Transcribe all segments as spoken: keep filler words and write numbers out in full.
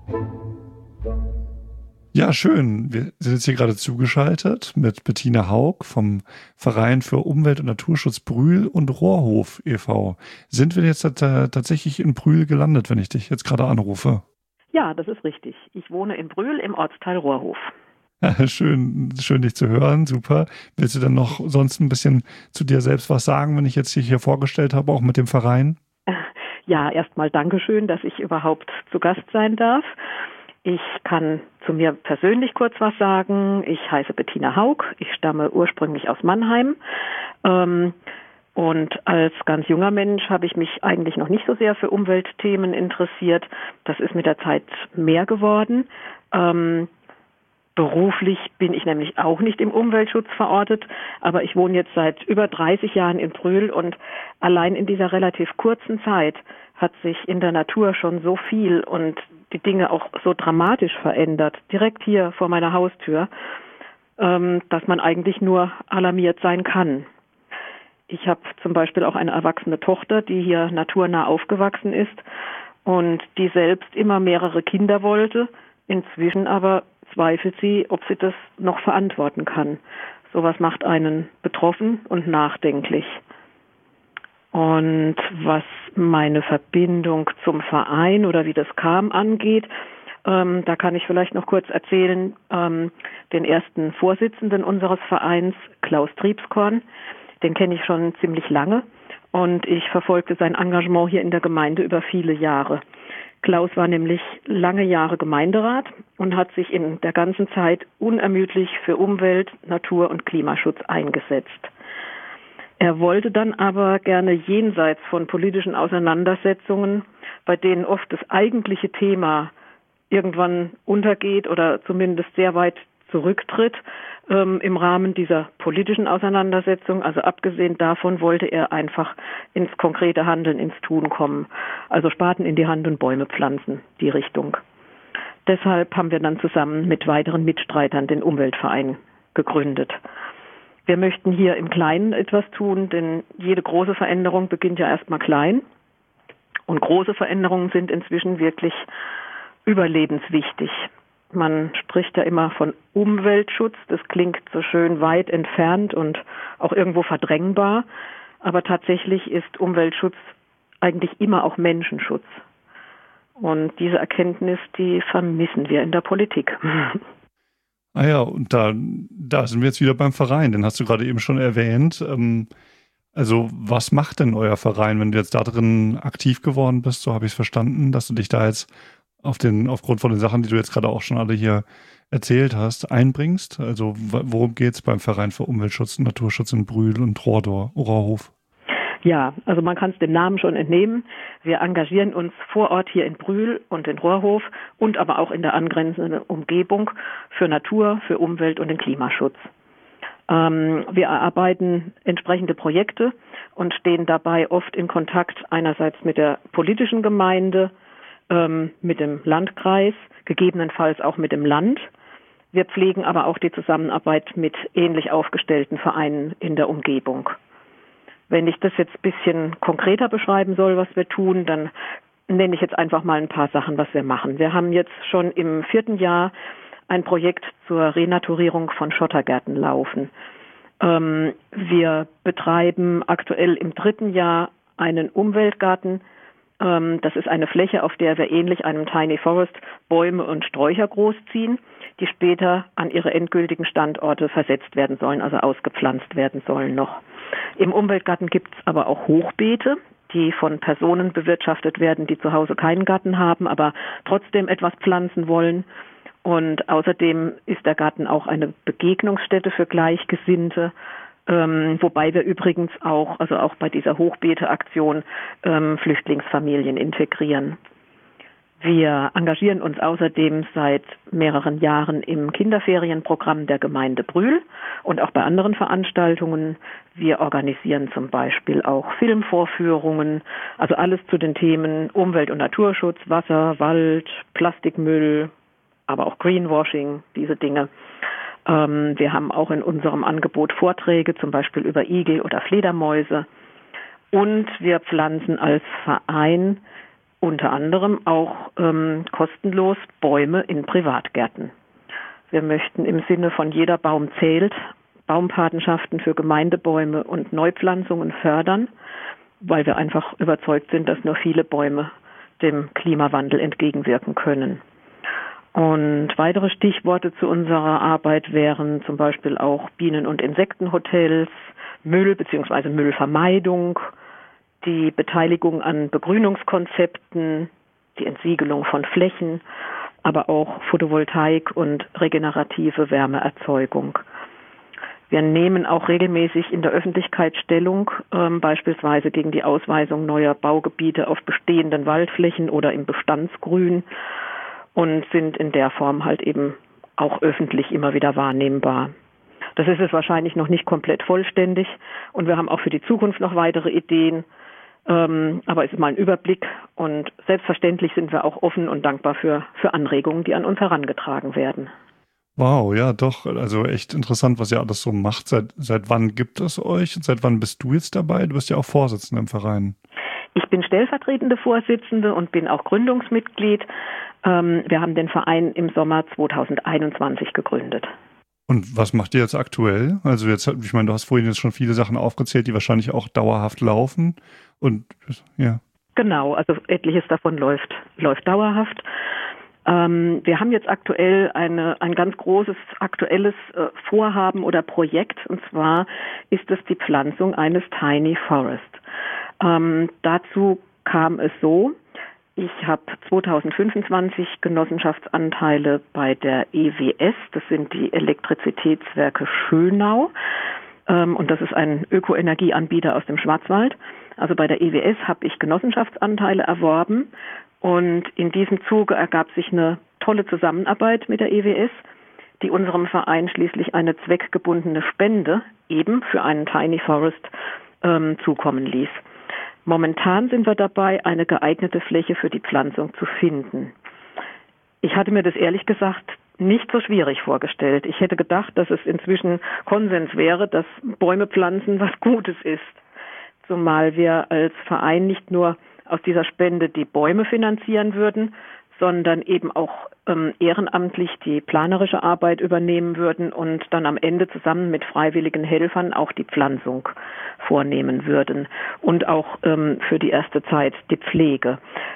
Ja, schön. Wir sind jetzt hier gerade zugeschaltet mit Bettina Haug vom Verein für Umwelt- und Naturschutz Brühl und Rohrhof e V Sind wir jetzt tatsächlich in Brühl gelandet, wenn ich dich jetzt gerade anrufe? Ja, das ist richtig. Ich wohne in Brühl im Ortsteil Rohrhof. Ja, schön, schön dich zu hören, super. Willst du dann noch sonst ein bisschen zu dir selbst was sagen, wenn ich jetzt dich hier vorgestellt habe, auch mit dem Verein? Ja, erstmal Dankeschön, dass ich überhaupt zu Gast sein darf. Ich kann zu mir persönlich kurz was sagen. Ich heiße Bettina Haug. Ich stamme ursprünglich aus Mannheim. Ähm, und als ganz junger Mensch habe ich mich eigentlich noch nicht so sehr für Umweltthemen interessiert. Das ist mit der Zeit mehr geworden. Ähm, beruflich bin ich nämlich auch nicht im Umweltschutz verortet, aber ich wohne jetzt seit über dreißig Jahren in Brühl und allein in dieser relativ kurzen Zeit hat sich in der Natur schon so viel und die Dinge auch so dramatisch verändert, direkt hier vor meiner Haustür, dass man eigentlich nur alarmiert sein kann. Ich habe zum Beispiel auch eine erwachsene Tochter, die hier naturnah aufgewachsen ist und die selbst immer mehrere Kinder wollte, inzwischen aber zweifelt sie, ob sie das noch verantworten kann. Sowas macht einen betroffen und nachdenklich. Und was meine Verbindung zum Verein oder wie das kam angeht, ähm, da kann ich vielleicht noch kurz erzählen, ähm, den ersten Vorsitzenden unseres Vereins, Klaus Triebskorn, den kenne ich schon ziemlich lange und ich verfolgte sein Engagement hier in der Gemeinde über viele Jahre. Klaus war nämlich lange Jahre Gemeinderat und hat sich in der ganzen Zeit unermüdlich für Umwelt, Natur und Klimaschutz eingesetzt. Er wollte dann aber gerne jenseits von politischen Auseinandersetzungen, bei denen oft das eigentliche Thema irgendwann untergeht oder zumindest sehr weit zurücktritt, ähm, im Rahmen dieser politischen Auseinandersetzung. Also abgesehen davon wollte er einfach ins konkrete Handeln, ins Tun kommen. Also Spaten in die Hand und Bäume pflanzen, die Richtung. Deshalb haben wir dann zusammen mit weiteren Mitstreitern den Umweltverein gegründet. Wir möchten hier im Kleinen etwas tun, denn jede große Veränderung beginnt ja erstmal klein. Und große Veränderungen sind inzwischen wirklich überlebenswichtig. Man spricht ja immer von Umweltschutz. Das klingt so schön weit entfernt und auch irgendwo verdrängbar. Aber tatsächlich ist Umweltschutz eigentlich immer auch Menschenschutz. Und diese Erkenntnis, die vermissen wir in der Politik. Ah ja, und da, da sind wir jetzt wieder beim Verein, den hast du gerade eben schon erwähnt. Ähm, also was macht denn euer Verein, wenn du jetzt da drin aktiv geworden bist? So habe ich es verstanden, dass du dich da jetzt auf den, aufgrund von den Sachen, die du jetzt gerade auch schon alle hier erzählt hast, einbringst. Also worum geht es beim Verein für Umweltschutz und Naturschutz in Brühl und Rohrdor, Rohrhof? Ja, also man kann es dem Namen schon entnehmen. Wir engagieren uns vor Ort hier in Brühl und in Rohrhof und aber auch in der angrenzenden Umgebung für Natur, für Umwelt und den Klimaschutz. Ähm, wir erarbeiten entsprechende Projekte und stehen dabei oft in Kontakt einerseits mit der politischen Gemeinde, ähm, mit dem Landkreis, gegebenenfalls auch mit dem Land. Wir pflegen aber auch die Zusammenarbeit mit ähnlich aufgestellten Vereinen in der Umgebung. Wenn ich das jetzt ein bisschen konkreter beschreiben soll, was wir tun, dann nenne ich jetzt einfach mal ein paar Sachen, was wir machen. Wir haben jetzt schon im vierten Jahr ein Projekt zur Renaturierung von Schottergärten laufen. Ähm, wir betreiben aktuell im dritten Jahr einen Umweltgarten. Ähm, das ist eine Fläche, auf der wir ähnlich einem Tiny Forest Bäume und Sträucher großziehen, die später an ihre endgültigen Standorte versetzt werden sollen, also ausgepflanzt werden sollen noch. Im Umweltgarten gibt es aber auch Hochbeete, die von Personen bewirtschaftet werden, die zu Hause keinen Garten haben, aber trotzdem etwas pflanzen wollen. Und außerdem ist der Garten auch eine Begegnungsstätte für Gleichgesinnte, ähm, wobei wir übrigens auch, also auch bei dieser Hochbeete-Aktion, ähm, Flüchtlingsfamilien integrieren. Wir engagieren uns außerdem seit mehreren Jahren im Kinderferienprogramm der Gemeinde Brühl und auch bei anderen Veranstaltungen. Wir organisieren zum Beispiel auch Filmvorführungen, also alles zu den Themen Umwelt- und Naturschutz, Wasser, Wald, Plastikmüll, aber auch Greenwashing, diese Dinge. Ähm, wir haben auch in unserem Angebot Vorträge, zum Beispiel über Igel oder Fledermäuse. Und wir pflanzen als Verein unter anderem auch ähm, kostenlos Bäume in Privatgärten. Wir möchten im Sinne von jeder Baum zählt Baumpatenschaften für Gemeindebäume und Neupflanzungen fördern, weil wir einfach überzeugt sind, dass nur viele Bäume dem Klimawandel entgegenwirken können. Und weitere Stichworte zu unserer Arbeit wären zum Beispiel auch Bienen- und Insektenhotels, Müll bzw. Müllvermeidung, die Beteiligung an Begrünungskonzepten, die Entsiegelung von Flächen, aber auch Photovoltaik und regenerative Wärmeerzeugung. Wir nehmen auch regelmäßig in der Öffentlichkeit Stellung, ähm, beispielsweise gegen die Ausweisung neuer Baugebiete auf bestehenden Waldflächen oder im Bestandsgrün und sind in der Form halt eben auch öffentlich immer wieder wahrnehmbar. Das ist es wahrscheinlich noch nicht komplett vollständig und wir haben auch für die Zukunft noch weitere Ideen, ähm, aber es ist mal ein Überblick und selbstverständlich sind wir auch offen und dankbar für, für Anregungen, die an uns herangetragen werden. Wow, ja doch, also echt interessant, was ihr alles so macht. Seit, seit wann gibt es euch und seit wann bist du jetzt dabei? Du bist ja auch Vorsitzende im Verein. Ich bin stellvertretende Vorsitzende und bin auch Gründungsmitglied. Ähm, wir haben den Verein im Sommer zweitausendeinundzwanzig gegründet. Und was macht ihr jetzt aktuell? Also jetzt, ich meine, du hast vorhin jetzt schon viele Sachen aufgezählt, die wahrscheinlich auch dauerhaft laufen. Und ja. Genau, also etliches davon läuft, läuft dauerhaft. Ähm, wir haben jetzt aktuell eine, ein ganz großes aktuelles äh, Vorhaben oder Projekt, und zwar ist es die Pflanzung eines Tiny Forest. Ähm, dazu kam es so, ich habe zweitausendfünfundzwanzig Genossenschaftsanteile bei der E W S, das sind die Elektrizitätswerke Schönau, ähm, und das ist ein Ökoenergieanbieter aus dem Schwarzwald. Also bei der E W S habe ich Genossenschaftsanteile erworben. Und in diesem Zuge ergab sich eine tolle Zusammenarbeit mit der E W S, die unserem Verein schließlich eine zweckgebundene Spende eben für einen Tiny Forest ähm, zukommen ließ. Momentan sind wir dabei, eine geeignete Fläche für die Pflanzung zu finden. Ich hatte mir das ehrlich gesagt nicht so schwierig vorgestellt. Ich hätte gedacht, dass es inzwischen Konsens wäre, dass Bäume pflanzen was Gutes ist. Zumal wir als Verein nicht nur aus dieser Spende die Bäume finanzieren würden, sondern eben auch ähm, ehrenamtlich die planerische Arbeit übernehmen würden und dann am Ende zusammen mit freiwilligen Helfern auch die Pflanzung vornehmen würden und auch ähm, für die erste Zeit die Pflege.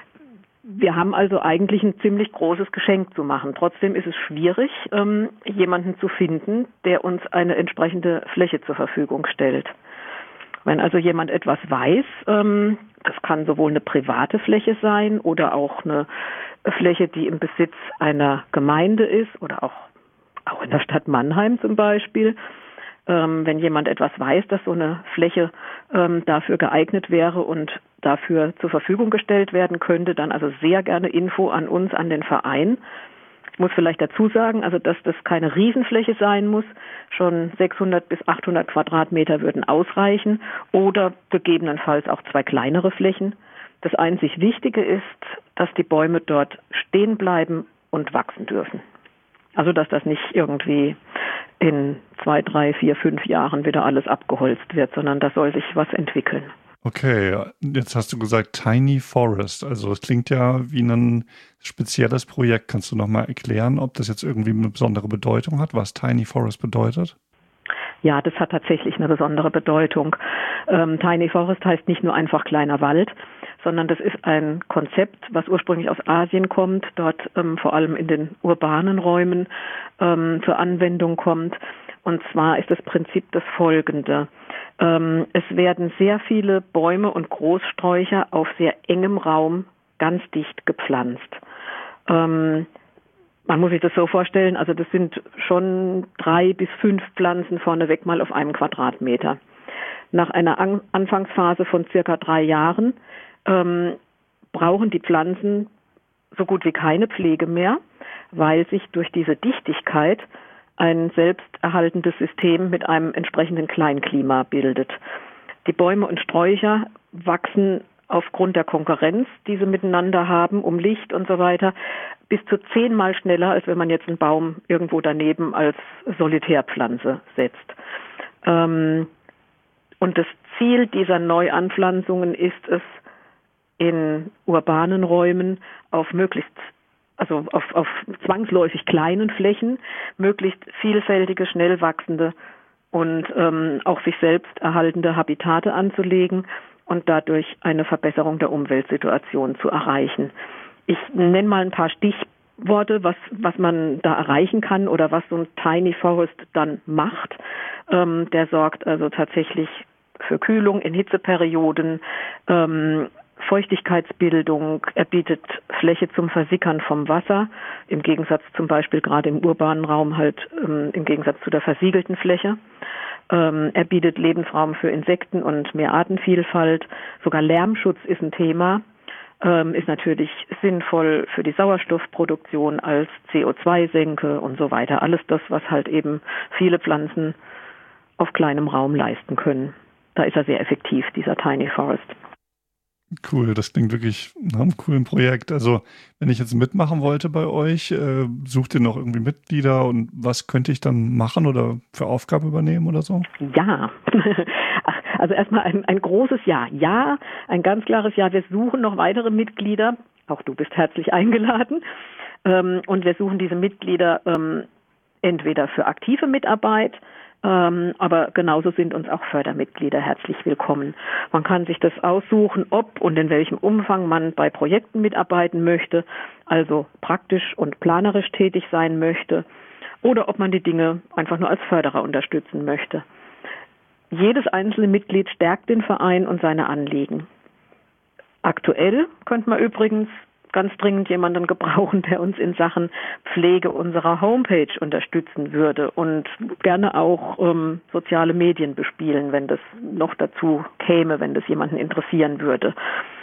Wir haben also eigentlich ein ziemlich großes Geschenk zu machen. Trotzdem ist es schwierig, ähm, jemanden zu finden, der uns eine entsprechende Fläche zur Verfügung stellt. Wenn also jemand etwas weiß, ähm, das kann sowohl eine private Fläche sein oder auch eine Fläche, die im Besitz einer Gemeinde ist oder auch, auch in der Stadt Mannheim zum Beispiel. Ähm, wenn jemand etwas weiß, dass so eine Fläche ähm, dafür geeignet wäre und dafür zur Verfügung gestellt werden könnte, dann also sehr gerne Info an uns, an den Verein. Ich muss vielleicht dazu sagen, also dass das keine Riesenfläche sein muss, schon sechshundert bis achthundert Quadratmeter würden ausreichen oder gegebenenfalls auch zwei kleinere Flächen. Das einzig Wichtige ist, dass die Bäume dort stehen bleiben und wachsen dürfen. Also dass das nicht irgendwie in zwei, drei, vier, fünf Jahren wieder alles abgeholzt wird, sondern da soll sich was entwickeln. Okay, jetzt hast du gesagt Tiny Forest. Also es klingt ja wie ein spezielles Projekt. Kannst du nochmal erklären, ob das jetzt irgendwie eine besondere Bedeutung hat, was Tiny Forest bedeutet? Ja, das hat tatsächlich eine besondere Bedeutung. Ähm, Tiny Forest heißt nicht nur einfach kleiner Wald, sondern das ist ein Konzept, was ursprünglich aus Asien kommt, dort ähm, vor allem in den urbanen Räumen ähm, zur Anwendung kommt. Und zwar ist das Prinzip das folgende. Ähm, es werden sehr viele Bäume und Großsträucher auf sehr engem Raum ganz dicht gepflanzt. Ähm, man muss sich das so vorstellen, also das sind schon drei bis fünf Pflanzen vorneweg mal auf einem Quadratmeter. Nach einer An- Anfangsphase von circa drei Jahren ähm, brauchen die Pflanzen so gut wie keine Pflege mehr, weil sich durch diese Dichtigkeit ein selbsterhaltendes System mit einem entsprechenden Kleinklima bildet. Die Bäume und Sträucher wachsen aufgrund der Konkurrenz, die sie miteinander haben, um Licht und so weiter, bis zu zehnmal schneller, als wenn man jetzt einen Baum irgendwo daneben als Solitärpflanze setzt. Ähm, und das Ziel dieser Neuanpflanzungen ist es, in urbanen Räumen auf möglichst, also auf, auf zwangsläufig kleinen Flächen, möglichst vielfältige, schnell wachsende und ähm, auch sich selbst erhaltende Habitate anzulegen und dadurch eine Verbesserung der Umweltsituation zu erreichen. Ich nenne mal ein paar Stichworte, was, was man da erreichen kann oder was so ein Tiny Forest dann macht. Ähm, der sorgt also tatsächlich für Kühlung in Hitzeperioden, ähm, Feuchtigkeitsbildung, er bietet Fläche zum Versickern vom Wasser, im Gegensatz zum Beispiel gerade im urbanen Raum halt ähm, im Gegensatz zu der versiegelten Fläche. Ähm, er bietet Lebensraum für Insekten und mehr Artenvielfalt. Sogar Lärmschutz ist ein Thema, ähm, ist natürlich sinnvoll für die Sauerstoffproduktion als C O zwei Senke und so weiter. Alles das, was halt eben viele Pflanzen auf kleinem Raum leisten können. Da ist er sehr effektiv, dieser Tiny Forest. Cool, das klingt wirklich nach einem coolen Projekt. Also, wenn ich jetzt mitmachen wollte bei euch, äh, sucht ihr noch irgendwie Mitglieder und was könnte ich dann machen oder für Aufgaben übernehmen oder so? Ja, Ach, also erstmal ein, ein großes Ja. Ja, ein ganz klares Ja. Wir suchen noch weitere Mitglieder. Auch du bist herzlich eingeladen. Ähm, und wir suchen diese Mitglieder ähm, entweder für aktive Mitarbeit, Ähm, aber genauso sind uns auch Fördermitglieder herzlich willkommen. Man kann sich das aussuchen, ob und in welchem Umfang man bei Projekten mitarbeiten möchte, also praktisch und planerisch tätig sein möchte, oder ob man die Dinge einfach nur als Förderer unterstützen möchte. Jedes einzelne Mitglied stärkt den Verein und seine Anliegen. Aktuell könnte man übrigens ganz dringend jemanden gebrauchen, der uns in Sachen Pflege unserer Homepage unterstützen würde und gerne auch ähm, soziale Medien bespielen, wenn das noch dazu käme, wenn das jemanden interessieren würde.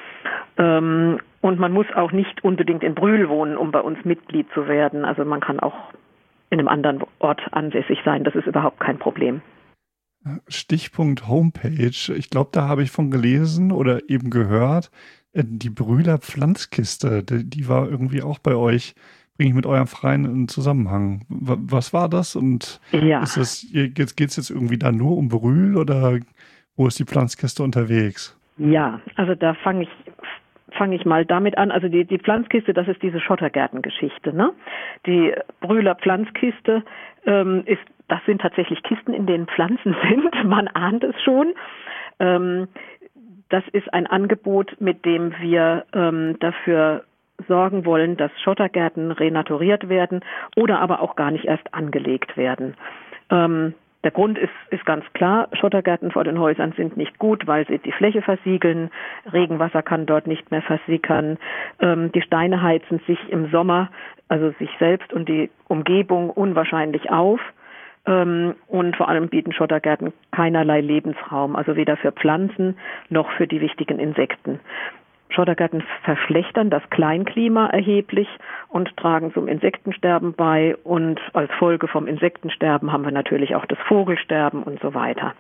Ähm, und man muss auch nicht unbedingt in Brühl wohnen, um bei uns Mitglied zu werden. Also man kann auch in einem anderen Ort ansässig sein. Das ist überhaupt kein Problem. Stichpunkt Homepage. Ich glaube, da habe ich von gelesen oder eben gehört, die Brühler Pflanzkiste, die, die war irgendwie auch bei euch, bringe ich mit eurem Verein in Zusammenhang. Was war das? Und ja. ist das, jetzt geht es jetzt irgendwie da nur um Brühl oder wo ist die Pflanzkiste unterwegs? Ja, also da fange ich fange ich mal damit an. Also die, die Pflanzkiste, das ist diese Schottergärtengeschichte, ne? Die Brühler Pflanzkiste ähm, ist, das sind tatsächlich Kisten, in denen Pflanzen sind. Man ahnt es schon. Ähm, Das ist ein Angebot, mit dem wir ähm, dafür sorgen wollen, dass Schottergärten renaturiert werden oder aber auch gar nicht erst angelegt werden. Ähm, der Grund ist, ist ganz klar, Schottergärten vor den Häusern sind nicht gut, weil sie die Fläche versiegeln, Regenwasser kann dort nicht mehr versickern, ähm, die Steine heizen sich im Sommer, also sich selbst und die Umgebung unwahrscheinlich auf. Und vor allem bieten Schottergärten keinerlei Lebensraum, also weder für Pflanzen noch für die wichtigen Insekten. Schottergärten verschlechtern das Kleinklima erheblich und tragen zum Insektensterben bei. Und als Folge vom Insektensterben haben wir natürlich auch das Vogelsterben und so weiter.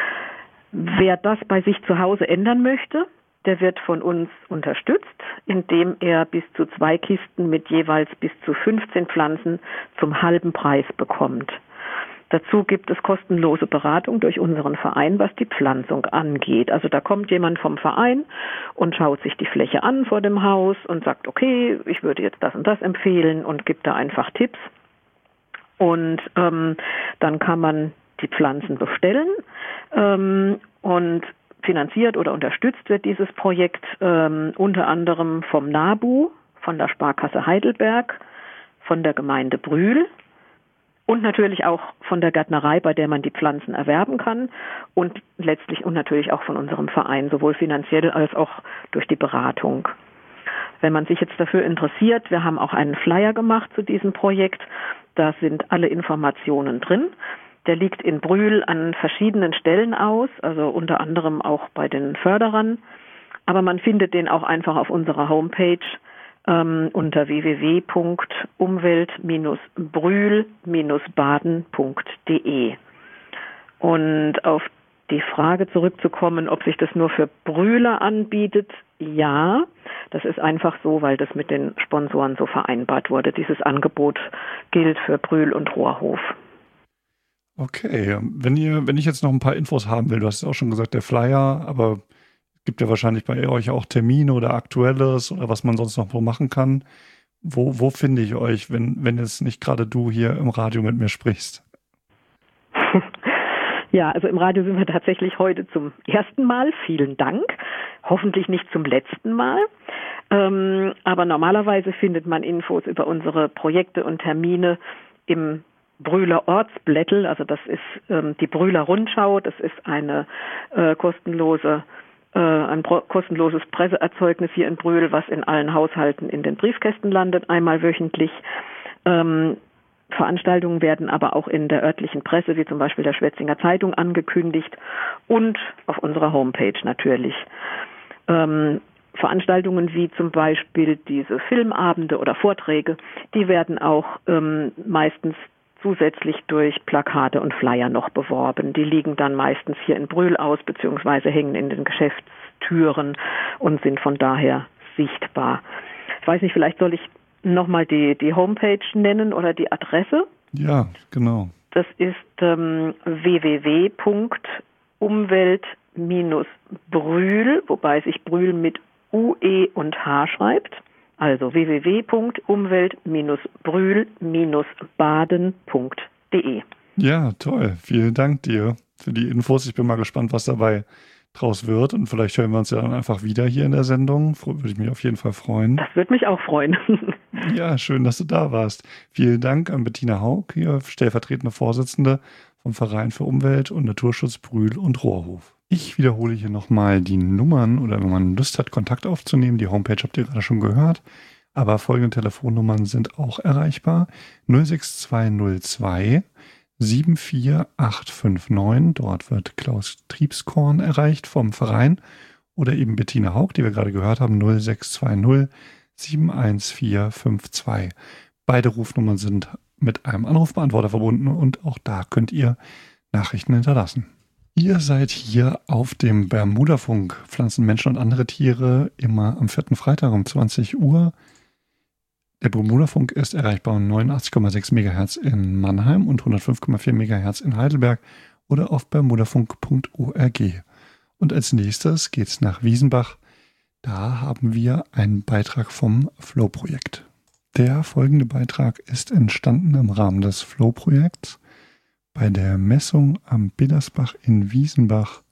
Wer das bei sich zu Hause ändern möchte, der wird von uns unterstützt, indem er bis zu zwei Kisten mit jeweils bis zu fünfzehn Pflanzen zum halben Preis bekommt. Dazu gibt es kostenlose Beratung durch unseren Verein, was die Pflanzung angeht. Also da kommt jemand vom Verein und schaut sich die Fläche an vor dem Haus und sagt, okay, ich würde jetzt das und das empfehlen und gibt da einfach Tipps. Und ähm, dann kann man die Pflanzen bestellen ähm, und finanziert oder unterstützt wird dieses Projekt ähm, unter anderem vom NABU, von der Sparkasse Heidelberg, von der Gemeinde Brühl. Und natürlich auch von der Gärtnerei, bei der man die Pflanzen erwerben kann und letztlich und natürlich auch von unserem Verein, sowohl finanziell als auch durch die Beratung. Wenn man sich jetzt dafür interessiert, wir haben auch einen Flyer gemacht zu diesem Projekt, da sind alle Informationen drin. Der liegt in Brühl an verschiedenen Stellen aus, also unter anderem auch bei den Förderern, aber man findet den auch einfach auf unserer Homepage Ähm, unter w w w punkt umwelt brühl baden punkt d e. Und auf die Frage zurückzukommen, ob sich das nur für Brühler anbietet, ja, das ist einfach so, weil das mit den Sponsoren so vereinbart wurde. Dieses Angebot gilt für Brühl und Rohrhof. Okay, wenn ihr, wenn ich jetzt noch ein paar Infos haben will, du hast ja auch schon gesagt, der Flyer, aber Gibt ja wahrscheinlich bei euch auch Termine oder Aktuelles oder was man sonst noch so machen kann. Wo, wo finde ich euch, wenn, wenn jetzt nicht gerade du hier im Radio mit mir sprichst? Ja, also im Radio sind wir tatsächlich heute zum ersten Mal. Vielen Dank. Hoffentlich nicht zum letzten Mal. Ähm, aber normalerweise findet man Infos über unsere Projekte und Termine im Brühler Ortsblättel. Also das ist ähm, die Brühler Rundschau. Das ist eine äh, kostenlose äh, ein pro- kostenloses Presseerzeugnis hier in Brühl, was in allen Haushalten in den Briefkästen landet, einmal wöchentlich. Ähm, Veranstaltungen werden aber auch in der örtlichen Presse, wie zum Beispiel der Schwetzinger Zeitung, angekündigt und auf unserer Homepage natürlich. Ähm, Veranstaltungen wie zum Beispiel diese Filmabende oder Vorträge, die werden auch ähm, meistens zusätzlich durch Plakate und Flyer noch beworben. Die liegen dann meistens hier in Brühl aus, beziehungsweise hängen in den Geschäftstüren und sind von daher sichtbar. Ich weiß nicht, vielleicht soll ich nochmal die, die Homepage nennen oder die Adresse. Ja, genau. Das ist ähm, w w w punkt umwelt Bindestrich brühl, wobei sich Brühl mit U E und H schreibt. Also w w w punkt umwelt Bindestrich brühl Bindestrich baden punkt d e. Ja, toll. Vielen Dank dir für die Infos. Ich bin mal gespannt, was dabei draus wird. Und vielleicht hören wir uns ja dann einfach wieder hier in der Sendung. Würde ich mich auf jeden Fall freuen. Das würde mich auch freuen. Ja, schön, dass du da warst. Vielen Dank an Bettina Haug, hier stellvertretende Vorsitzende vom Verein für Umwelt und Naturschutz Brühl und Rohrhof. Ich wiederhole hier nochmal die Nummern oder wenn man Lust hat, Kontakt aufzunehmen. Die Homepage habt ihr gerade schon gehört. Aber folgende Telefonnummern sind auch erreichbar. null sechs zwei null zwei sieben vier acht fünf neun. Dort wird Klaus Triebskorn erreicht vom Verein. Oder eben Bettina Haug, die wir gerade gehört haben, null sechs zwei null sieben eins vier fünf zwei. Beide Rufnummern sind mit einem Anrufbeantworter verbunden und auch da könnt ihr Nachrichten hinterlassen. Ihr seid hier auf dem Bermudafunk, Pflanzen, Menschen und andere Tiere, immer am vierten Freitag um zwanzig Uhr. Der Bermudafunk ist erreichbar um neunundachtzig Komma sechs Megahertz in Mannheim und hundertfünf Komma vier Megahertz in Heidelberg oder auf bermudafunk punkt org. Und als nächstes geht's nach Wiesenbach. Da haben wir einen Beitrag vom Flow-Projekt. Der folgende Beitrag ist entstanden im Rahmen des Flow-Projekts bei der Messung am Billersbach in Wiesenbach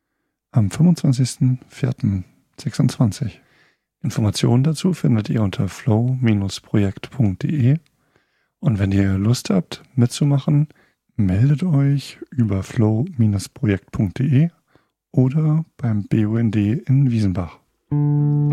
am fünfundzwanzigsten vierten sechsundzwanzig. Informationen dazu findet ihr unter flow Bindestrich projekt punkt de und wenn ihr Lust habt mitzumachen, meldet euch über flow Bindestrich projekt punkt de oder beim B U N D in Wiesenbach.